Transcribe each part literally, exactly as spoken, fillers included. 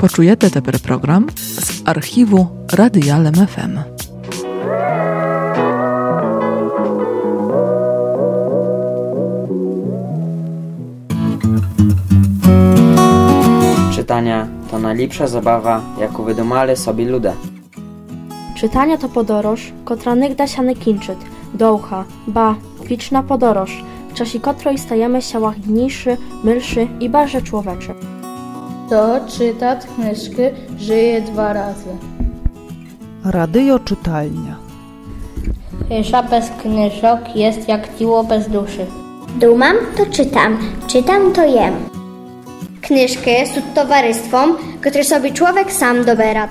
Почуєте тепер програм з архіву Радіалем еф ем. Czytania to najlepsza zabawa, jaką wydumali sobie ludzie. Czytanie to podoroż, kotra nigda się nie kończy, dołcha, ba, wieczna podoroż, w czasie której stajemy się łagodniejszy, milszy i bardziej człowieczy. To czyta knyżki żyje dwa razy. Radio czytalnia. Cisza bez knyżok jest jak ciło bez duszy. Dumam, to czytam, czytam, to jem. Knyżki są towarzystwom, które sobie człowiek sam dobera.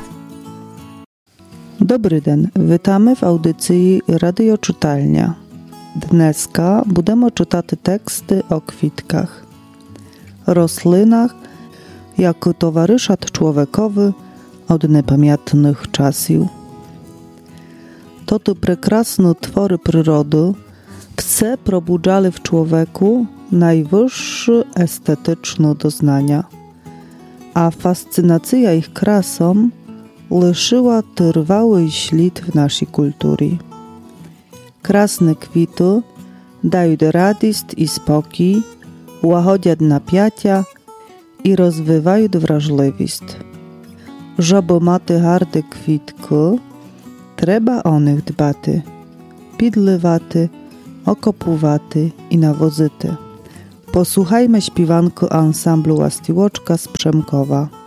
Dobry den, witamy w audycji Radio Czytalnia. Dneska budemy czytać teksty o kwitkach, roślinach, jako towarzyshat człowiekowy od niepamiętnych czasów. To te prekrasne twory przyrody wse probudzali w człowieku najwyższe estetyczne doznania, a fascynacja ich krasą leszyła trwały ślad w naszej kulturze. Krasne kwity dają radość i spokój, łagodzą napięcia i rozwijają wrażliwość. Żeby mieć harde kwitki, trzeba o nich dbać, pidliwać, okopować i nawozyć. Posłuchajmy śpiewanku ansamblu Łastiłoczka z Przemkowa.